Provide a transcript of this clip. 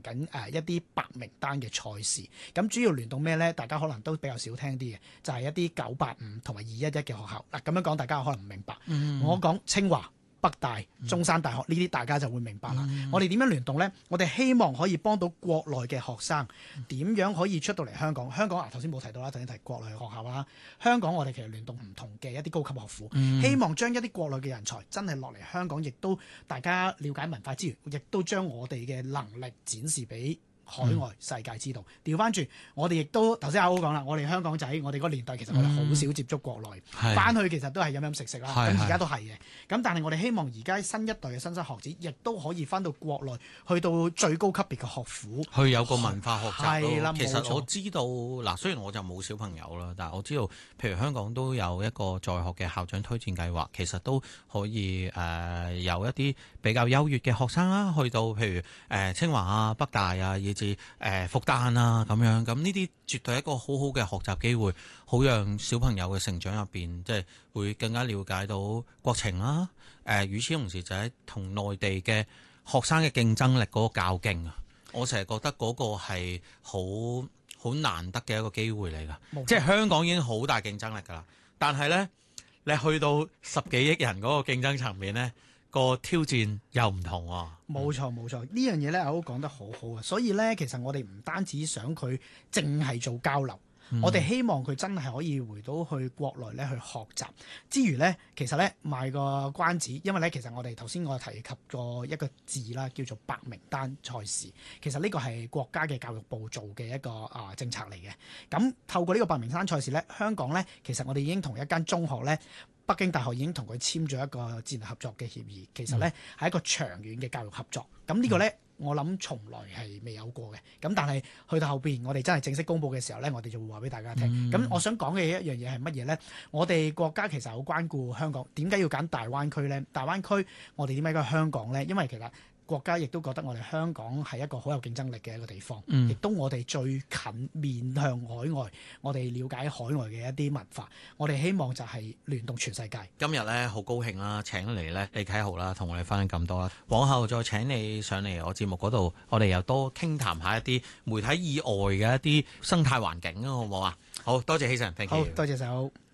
緊一啲白名單嘅賽事。咁主要聯動咩呢？大家可能都比較少聽啲嘅，就係一啲985同埋211嘅學校。嗱，咁樣講大家可能唔明白。我講清華、北大、中山大學呢啲，大家就會明白啦。我哋點樣聯動呢？我哋希望可以幫到國內嘅學生點樣可以出到嚟香港。香港頭先冇提到啦，頭先提國內嘅學校啦。香港我哋其實聯動唔同嘅一啲高級學府，希望將一啲國內嘅人才真係落嚟香港，亦都大家了解文化之餘，亦都將我哋嘅能力展示俾海外世界知道。調翻轉，我哋亦都頭先阿 O 講啦，我哋香港仔，我哋個年代其實我哋好少接觸國內，翻去其實都係飲飲食食啦。咁而家都係嘅。咁但係我哋希望而家新一代嘅新生學子，亦都可以翻到國內，去到最高級別嘅學府， 去有個文化學習咯。 係啦， 其實我知道嗱，雖然我就冇小朋友啦，但係我知道，譬如香港都有一個在學嘅校長推薦計劃，其實都可以有一啲比較優越嘅學生啦，去到譬如清華啊、北大啊，以至復旦啊咁樣。咁呢啲絕對係一個好好嘅學習機會，好讓小朋友嘅成長入邊，即係會更加了解到國情啦。與此同時就係同內地嘅學生嘅競爭力嗰個較勁啊！我成日覺得嗰個係好難得嘅一個機會嚟㗎，即係香港已經好大競爭力㗎啦。但係呢，你去到10幾億人嗰個競爭層面呢，個挑戰又唔同喎。 冇錯，呢樣嘢咧，我都講得好好啊！所以咧，其實我哋唔單止想佢淨係做交流，我哋希望佢真係可以回到去國內咧去學習之餘咧，其實咧賣個關子，因為咧其實我哋頭先我提及過一個字啦，叫做白名單賽事。其實呢個係國家嘅教育部做嘅一個政策嚟嘅。咁透過呢個白名單賽事咧，香港咧其實我哋已經同一間中學咧，北京大學已經同佢簽咗一個戰略合作嘅協議，其實咧係一個長遠嘅教育合作。咁呢個咧，我諗從來係未有過嘅。咁但係去到後邊，我哋真係正式公佈嘅時候咧，我哋就會話俾大家聽。咁我想講嘅一樣嘢係乜嘢咧？我哋國家其實好關顧香港，點解要揀大灣區咧？大灣區我哋點解揀香港咧？因為其實國家亦都覺得我哋香港係一個好有競爭力嘅一個地方，亦都我哋最近面向海外，我哋了解海外嘅一啲文化，我哋希望就係聯動全世界。 今日咧好高興啦，請嚟咧李啟豪啦，同我哋分享咁多啦。往後再請你上嚟我節目嗰度，我哋又多傾談下一啲媒體以外嘅一啲生態環境啊，好唔好啊？好多謝希慎，thank you。 好多謝手。